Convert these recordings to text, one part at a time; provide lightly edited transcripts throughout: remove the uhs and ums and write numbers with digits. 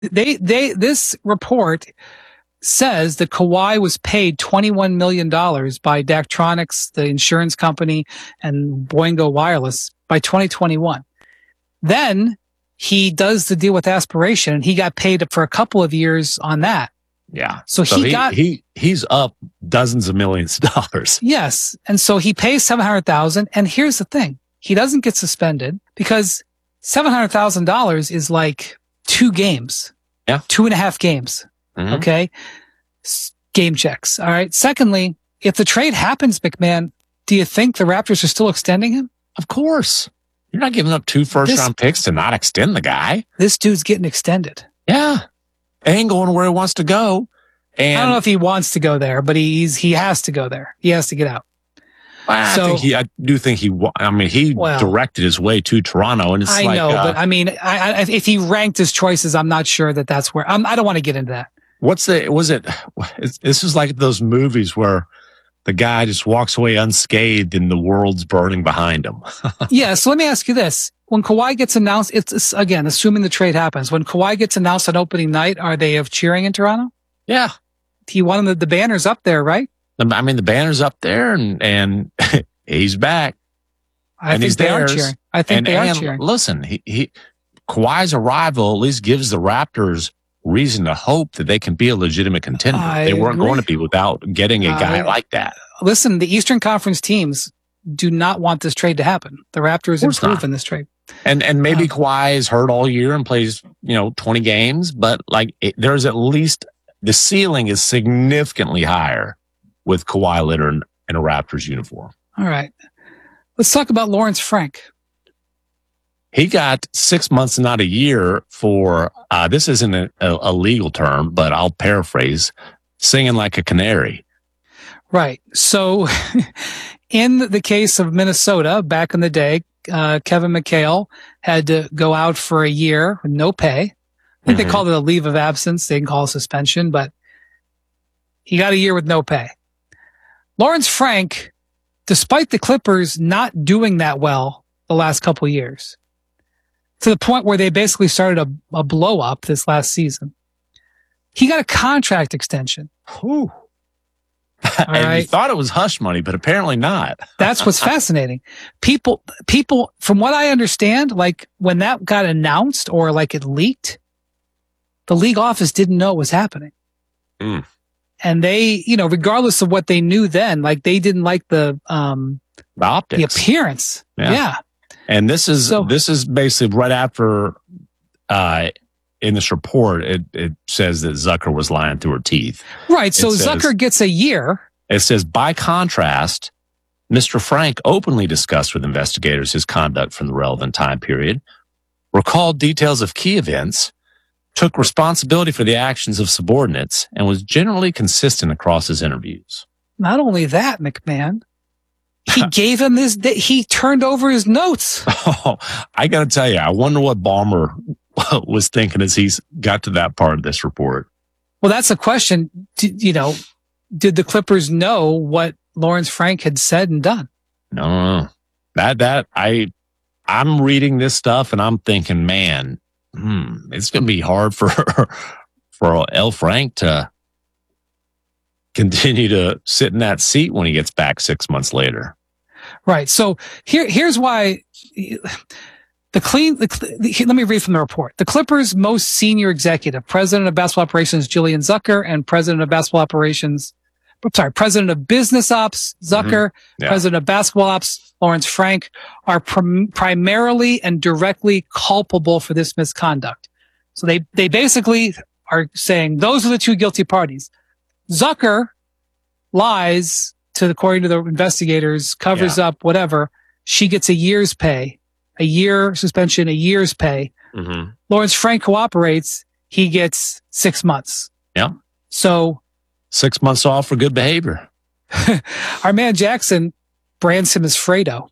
This report says that Kawhi was paid $21 million by Daktronics, the insurance company, and Boingo Wireless by 2021. Then he does the deal with Aspiration, and he got paid for a couple of years on that. Yeah. So he's up dozens of millions of dollars. Yes. And so he pays $700,000. And here's the thing. He doesn't get suspended because $700,000 is like 2 games. Yeah. 2.5 games. Mm-hmm. Okay. Game checks. All right. Secondly, if the trade happens, McMahon, do you think the Raptors are still extending him? Of course. You're not giving up 2 first-round picks to not extend the guy. This dude's getting extended. Yeah. Ain't going where he wants to go. And I don't know if he wants to go there, but he has to go there. He has to get out. I do think he directed his way to Toronto, and it's but I mean, if he ranked his choices, I'm not sure that's where. I don't want to get into that. This is like those movies where the guy just walks away unscathed and the world's burning behind him. Yeah. So let me ask you this. When Kawhi gets announced, it's again, assuming the trade happens, when Kawhi gets announced on opening night, are they of cheering in Toronto? Yeah. He won the banner's up there, right? I mean, the banner's up there and he's back. I think they are cheering. I think they are cheering. Listen, Kawhi's arrival at least gives the Raptors reason to hope that they can be a legitimate contender. They weren't going to be without getting a guy like that. Listen, the Eastern Conference teams do not want this trade to happen. The Raptors improve in this trade. And maybe Kawhi is hurt all year and plays, 20 games, but there's at least the ceiling is significantly higher with Kawhi Leonard in a Raptors uniform. All right. Let's talk about Lawrence Frank. He got 6 months, not a year for, this isn't a legal term, but I'll paraphrase, singing like a canary. Right. So in the case of Minnesota, back in the day, Kevin McHale had to go out for a year with no pay. I think they called it a leave of absence. They can call it suspension, but he got a year with no pay. Lawrence Frank, despite the Clippers not doing that well the last couple of years, to the point where they basically started a blow up this last season, he got a contract extension. Whew. And you thought it was hush money, but apparently not. That's what's fascinating. People, from what I understand, like when that got announced or like it leaked, the league office didn't know what was happening. Mm. And they, regardless of what they knew then, like they didn't like the optics, the appearance. Yeah. And this is basically right after, in this report, it says that Zucker was lying through her teeth. Right. So Zucker gets a year. It says, by contrast, Mr. Frank openly discussed with investigators his conduct from the relevant time period, recalled details of key events, took responsibility for the actions of subordinates, and was generally consistent across his interviews. Not only that, McMahon, he gave him he turned over his notes. Oh, I got to tell you, I wonder what Ballmer was thinking as he's got to that part of this report. Well, that's a question. Did the Clippers know what Lawrence Frank had said and done? No. I'm reading this stuff and I'm thinking, man, it's going to be hard for L. Frank to continue to sit in that seat when he gets back 6 months later. Right. So here's why. Let me read from the report. The Clippers' most senior executive, president of basketball operations, Julian Zucker, and president of business ops, Zucker, president of basketball ops, Lawrence Frank, are primarily and directly culpable for this misconduct. So they basically are saying those are the two guilty parties. Zucker lies according to the investigators, covers up whatever. She gets a year's pay. A year suspension, a year's pay. Mm-hmm. Lawrence Frank cooperates. He gets 6 months. Yeah. So 6 months off for good behavior. Our man Jackson brands him as Fredo.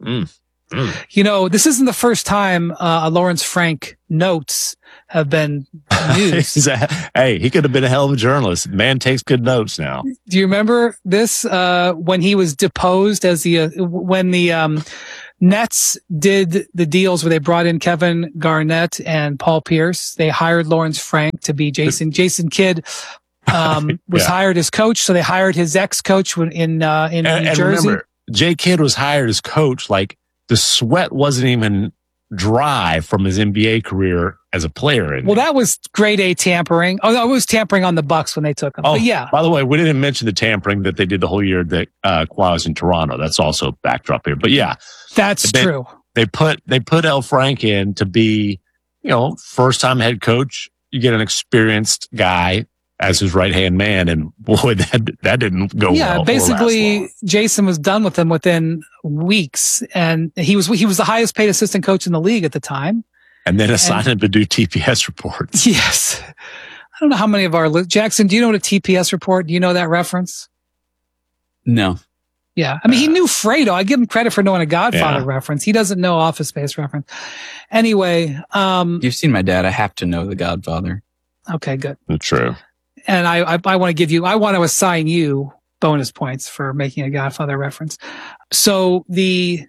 This isn't the first time Lawrence Frank notes have been used. Hey, he could have been a hell of a journalist. Man takes good notes now. Do you remember this when he was deposed as when the Nets did the deals where they brought in Kevin Garnett and Paul Pierce. They hired Lawrence Frank to be Jason. Jason Kidd was hired as coach, so they hired his ex-coach in New Jersey. Remember, Jay Kidd was hired as coach. Like, the sweat wasn't even dry from his NBA career as a player. Well, that was grade A tampering. Oh, no, it was tampering on the Bucks when they took him. Oh, but yeah. By the way, we didn't mention the tampering that they did the whole year that Kawhi was in Toronto. That's also a backdrop here. But yeah, that's true. They put L. Frank in to be, first time head coach. You get an experienced guy as his right-hand man, and boy, that didn't go well. Yeah, basically, Jason was done with him within weeks, and he was the highest paid assistant coach in the league at the time. And then assigned him to do TPS reports. Yes. I don't know how many of our Jackson, do you know what a TPS report? Do you know that reference? No. Yeah. I mean, he knew Fredo. I give him credit for knowing a Godfather reference. He doesn't know Office Space reference. Anyway, you've seen my dad. I have to know the Godfather. Okay, good. True. And I want to assign you bonus points for making a Godfather reference. So we're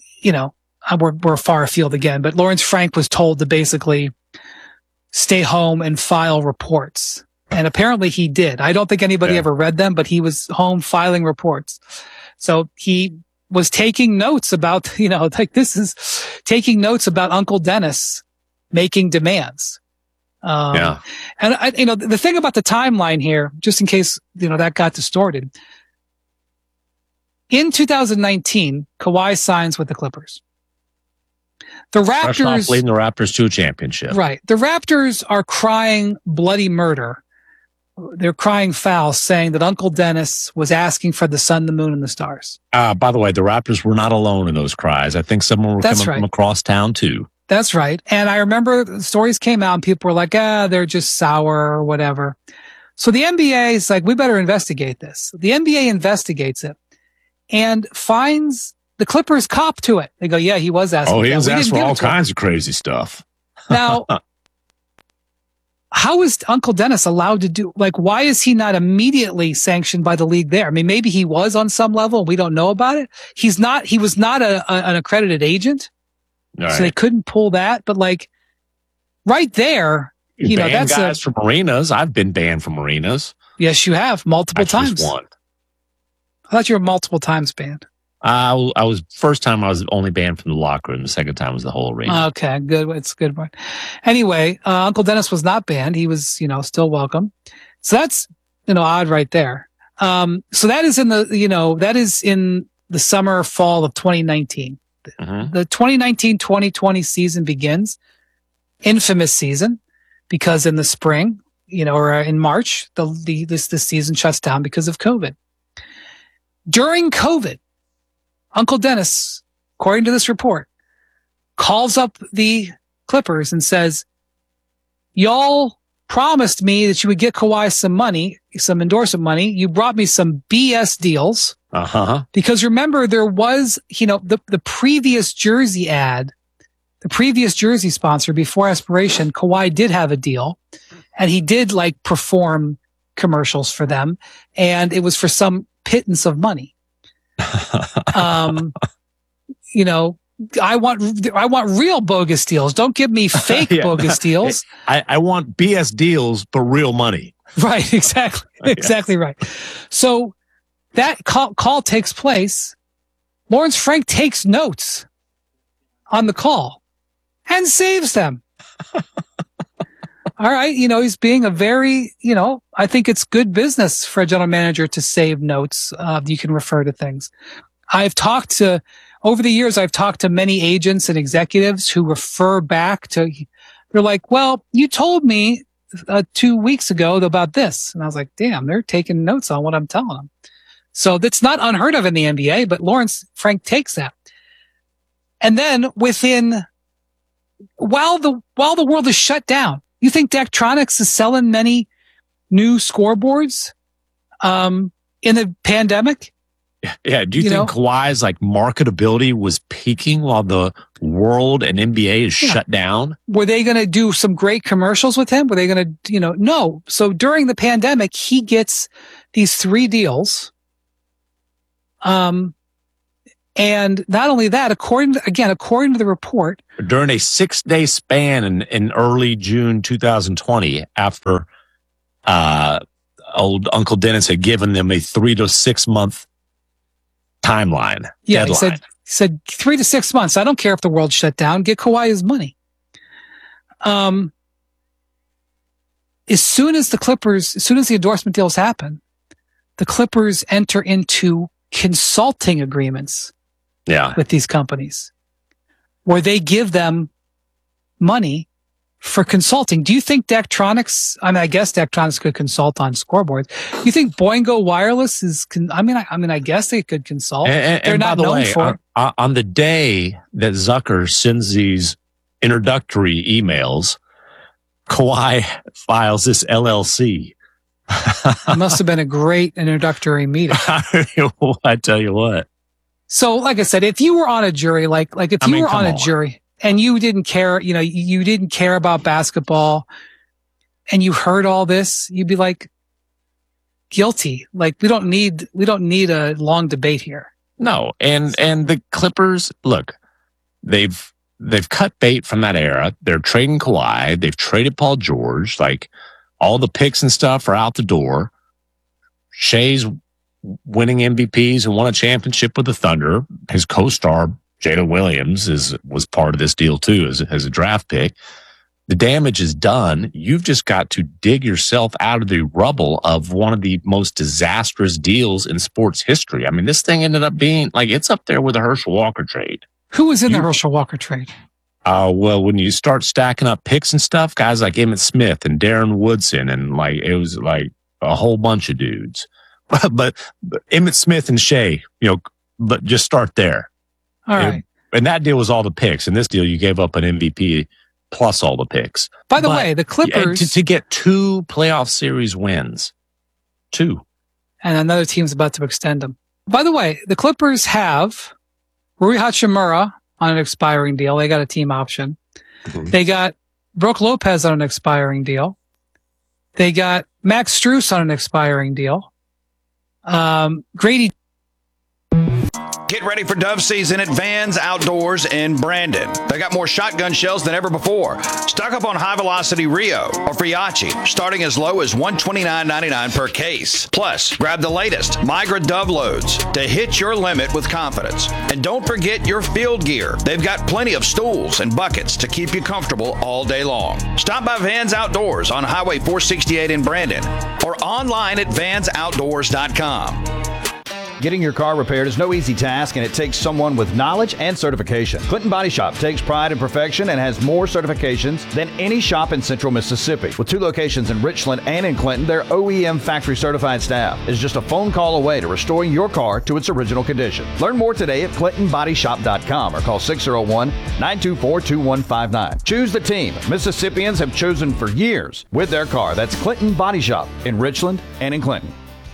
far afield again, but Lawrence Frank was told to basically stay home and file reports. And apparently he did. I don't think anybody ever read them, but he was home filing reports. So he was taking notes about, taking notes about Uncle Dennis making demands. And the thing about the timeline here, just in case, that got distorted. In 2019, Kawhi signs with the Clippers. The Raptors, fresh off leading the Raptors to a championship. Right. The Raptors are crying bloody murder. They're crying foul, saying that Uncle Dennis was asking for the sun, the moon, and the stars. By the way, the Raptors were not alone in those cries. I think someone were coming from across town too. That's right. And I remember the stories came out and people were like, they're just sour or whatever. So the NBA is like, we better investigate this. The NBA investigates it and finds the Clippers cop to it. They go, yeah, he was asking. Oh, he was asking for all kinds of crazy stuff. Now, how is Uncle Dennis allowed to do, why is he not immediately sanctioned by the league there? I mean, maybe he was on some level. We don't know about it. He was not an accredited agent. Right. So they couldn't pull that, but right there, that's guys from arenas. I've been banned from arenas. Yes, you have multiple times. Just one. I thought you were multiple times banned. I was first time I was only banned from the locker room. The second time was the whole arena. Okay, good. It's a good one. Anyway, Uncle Dennis was not banned. He was, still welcome. So that's, odd right there. So that is in the summer, fall of 2019. The 2019-2020 season begins. Infamous season, because in the spring, or in March, this season shuts down because of COVID. During COVID, Uncle Dennis, according to this report, calls up the Clippers and says, y'all promised me that you would get Kawhi some money, some endorsement money. You brought me some BS deals. Because remember, there was, the previous jersey ad, the previous jersey sponsor before Aspiration, Kawhi did have a deal and he did perform commercials for them. And it was for some pittance of money. I want real bogus deals. Don't give me fake bogus deals. I want BS deals, but real money. Right. Exactly. Exactly right. So that call takes place. Lawrence Frank takes notes on the call and saves them. All right. He's being a very, I think it's good business for a general manager to save notes. You can refer to things. Over the years, I've talked to many agents and executives who refer back to, they're like, well, you told me 2 weeks ago about this. And I was like, damn, they're taking notes on what I'm telling them. So that's not unheard of in the NBA, but Lawrence Frank takes that. And then while the world is shut down, you think Daktronics is selling many new scoreboards in the pandemic? Yeah. Do you think Kawhi's marketability was peaking while the world and NBA is shut down? Were they going to do some great commercials with him? Were they going to, no. So during the pandemic, he gets these 3 deals. And not only that, according to the report, during a 6-day span in early June 2020, after old Uncle Dennis had given them a 3 to 6 month timeline. Yeah, deadline. he said 3 to 6 months. I don't care if the world shut down. Get Kawhi his money. As soon as the endorsement deals happen, the Clippers enter into consulting agreements with these companies where they give them money for consulting. Do you think Daktronics, I guess Daktronics could consult on scoreboards. You think Boingo Wireless I guess they could consult. They're not known for it. On the day that Zucker sends these introductory emails, Kawhi files this LLC. It must have been a great introductory meeting. I tell you what. So, like I said, if you were on a jury, if you were on a jury and you didn't care, you didn't care about basketball and you heard all this, you'd be like, guilty. Like, we don't need a long debate here. No. And the Clippers, look, they've cut bait from that era. They're trading Kawhi. They've traded Paul George. Like, all the picks and stuff are out the door. Shea's winning MVPs and won a championship with the Thunder. His co-star, Jada Williams, was part of this deal too as a draft pick. The damage is done. You've just got to dig yourself out of the rubble of one of the most disastrous deals in sports history. I mean, this thing ended up being it's up there with the Herschel Walker trade. Who was in the Herschel Walker trade? Well, when you start stacking up picks and stuff, guys like Emmitt Smith and Darren Woodson, and it was a whole bunch of dudes. But Emmitt Smith and Shea, but just start there. All right. And that deal was all the picks. In this deal, you gave up an MVP plus all the picks. By the way, the Clippers to get 2 playoff series wins, 2, and another team's about to extend them. By the way, the Clippers have Rui Hachimura on an expiring deal. They got a team option. Mm-hmm. They got Brook Lopez on an expiring deal. They got Max Strus on an expiring deal. Grady. Get ready for dove season at Vans Outdoors in Brandon. They got more shotgun shells than ever before. Stock up on High Velocity Rio or Friachi, starting as low as $129.99 per case. Plus, grab the latest Migra Dove loads to hit your limit with confidence. And don't forget your field gear. They've got plenty of stools and buckets to keep you comfortable all day long. Stop by Vans Outdoors on Highway 468 in Brandon or online at vansoutdoors.com. Getting your car repaired is no easy task, and it takes someone with knowledge and certification. Clinton Body Shop takes pride in perfection and has more certifications than any shop in Central Mississippi. With 2 locations in Richland and in Clinton, their OEM factory certified staff is just a phone call away to restoring your car to its original condition. Learn more today at ClintonBodyShop.com or call 601-924-2159. Choose the team Mississippians have chosen for years with their car. That's Clinton Body Shop in Richland and in Clinton.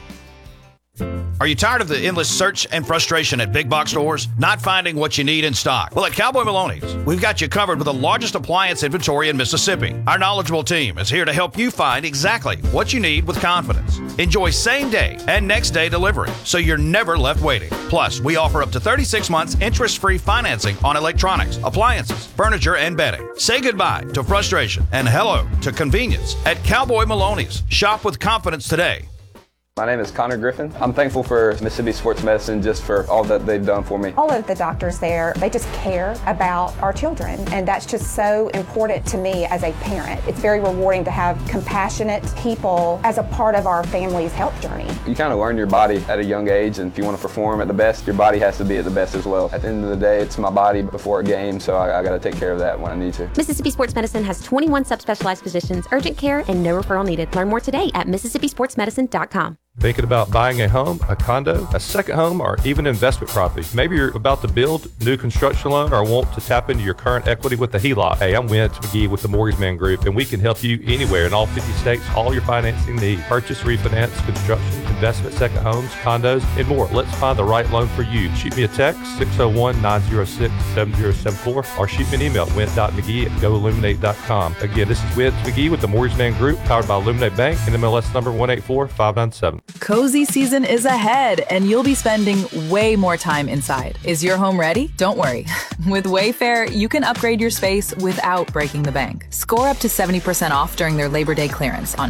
Are you tired of the endless search and frustration at big box stores, not finding what you need in stock? Well, at Cowboy Maloney's, we've got you covered with the largest appliance inventory in Mississippi. Our knowledgeable team is here to help you find exactly what you need with confidence. Enjoy same-day and next-day delivery, so you're never left waiting. Plus, we offer up to 36 months interest-free financing on electronics, appliances, furniture, and bedding. Say goodbye to frustration and hello to convenience at Cowboy Maloney's. Shop with confidence today. My name is Connor Griffin. I'm thankful for Mississippi Sports Medicine just for all that they've done for me. All of the doctors there, they just care about our children, and that's just so important to me as a parent. It's very rewarding to have compassionate people as a part of our family's health journey. You kind of learn your body at a young age, and if you want to perform at the best, your body has to be at the best as well. At the end of the day, it's my body before a game, so I got to take care of that when I need to. Mississippi Sports Medicine has 21 subspecialized physicians, urgent care, and no referral needed. Learn more today at MississippiSportsMedicine.com. Thinking about buying a home, a condo, a second home, or even investment property? Maybe you're about to build new construction loan or want to tap into your current equity with a HELOC. Hey, I'm Wentz McGee with the Mortgage Man Group, and we can help you anywhere in all 50 states, all your financing needs. Purchase, refinance, construction, investment, second homes, condos, and more. Let's find the right loan for you. Shoot me a text, 601-906-7074, or shoot me an email, went.mcgee@goilluminate.com. Again, this is Wentz McGee with the Mortgage Man Group, powered by Illuminate Bank, and MLS number 184597. Cozy season is ahead, and you'll be spending way more time inside. Is your home ready? Don't worry. With Wayfair, you can upgrade your space without breaking the bank. Score up to 70% off during their Labor Day clearance on